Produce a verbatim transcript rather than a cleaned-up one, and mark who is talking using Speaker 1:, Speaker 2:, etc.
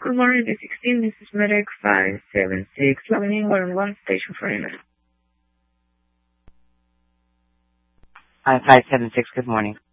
Speaker 1: Good morning, the sixteen. This is Medic five seven six, logging in one one station for email.
Speaker 2: Uh, five seven six, good morning.